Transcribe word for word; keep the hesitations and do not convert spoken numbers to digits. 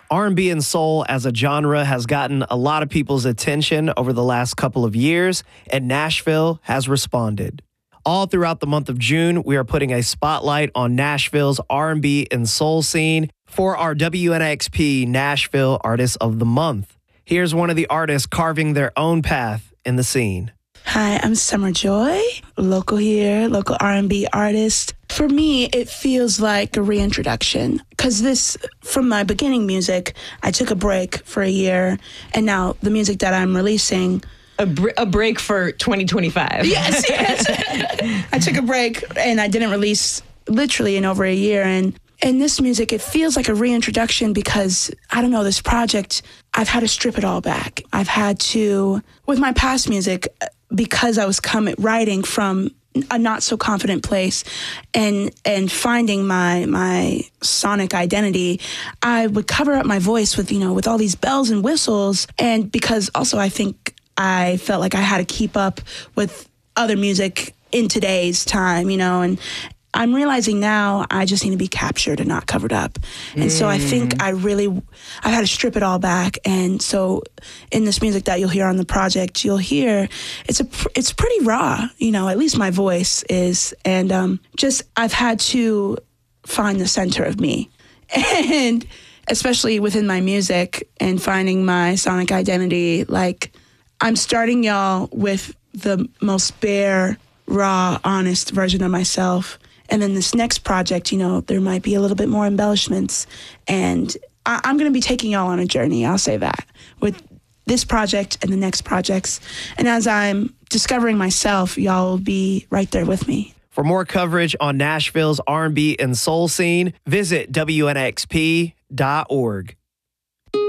R and B and soul as a genre has gotten a lot of people's attention over the last couple of years, and Nashville has responded. All throughout the month of June, we are putting a spotlight on Nashville's R and B and soul scene for our W N X P Nashville Artist of the Month. Here's one of the artists carving their own path in the scene. Hi, I'm Summer Joy, local here, local R and B artist. For me, it feels like a reintroduction because this, from my beginning music, I took a break for a year, and now the music that I'm releasing... A, br- a break for twenty twenty-five. Yes, yes. I took a break, and I didn't release literally in over a year, and And this music, it feels like a reintroduction because, I don't know, this project, I've had to strip it all back. I've had to, with my past music, because I was coming writing from a not so confident place and and finding my my sonic identity, I would cover up my voice with, you know, with all these bells and whistles. And because also I think I felt like I had to keep up with other music in today's time, you know, and I'm realizing now I just need to be captured and not covered up. And mm. so I think I really, I've had to strip it all back. And so in this music that you'll hear on the project, you'll hear, it's a, it's pretty raw, you know, at least my voice is. And um, just, I've had to find the center of me. And especially within my music and finding my sonic identity, like I'm starting y'all with the most bare, raw, honest version of myself. And then this next project, you know, there might be a little bit more embellishments. And I- I'm going to be taking y'all on a journey, I'll say that, with this project and the next projects. And as I'm discovering myself, y'all will be right there with me. For more coverage on Nashville's R and B and soul scene, visit W N X P dot org.